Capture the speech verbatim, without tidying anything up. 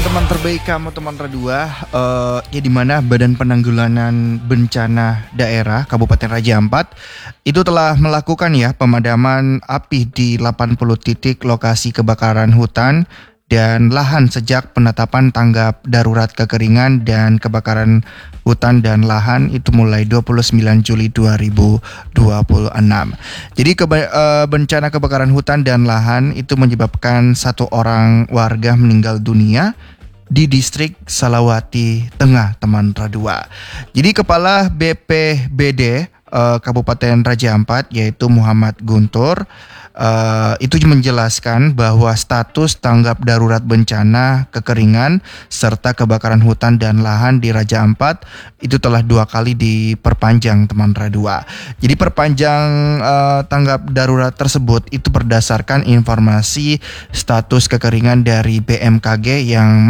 teman terbaik kamu teman Radua, uh, ya di mana Badan Penanggulangan Bencana Daerah Kabupaten Raja Ampat itu telah melakukan ya pemadaman api di delapan puluh titik lokasi kebakaran hutan dan lahan sejak penetapan tanggap darurat kekeringan dan kebakaran hutan dan lahan itu mulai dua puluh sembilan Juli dua ribu dua puluh enam. Jadi keba- uh, bencana kebakaran hutan dan lahan itu menyebabkan satu orang warga meninggal dunia di distrik Salawati Tengah, teman Radua. Jadi Kepala B P B D uh, Kabupaten Raja Ampat yaitu Muhammad Guntur Uh, itu menjelaskan bahwa status tanggap darurat bencana kekeringan serta kebakaran hutan dan lahan di Raja Ampat itu telah dua kali diperpanjang, teman Radua. Jadi perpanjang uh, tanggap darurat tersebut itu berdasarkan informasi status kekeringan dari B M K G yang